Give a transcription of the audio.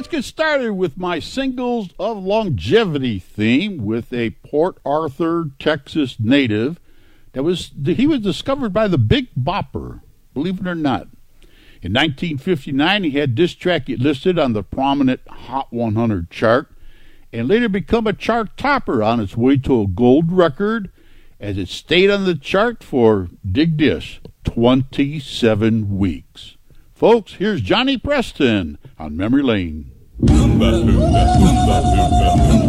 let's get started with my singles of longevity theme with a Port Arthur, Texas native he was discovered by the Big Bopper, believe it or not. In 1959, he had this track listed on the prominent Hot 100 chart and later become a chart topper on its way to a gold record as it stayed on the chart for, dig this, 27 weeks. Folks, here's Johnny Preston on Memory Lane.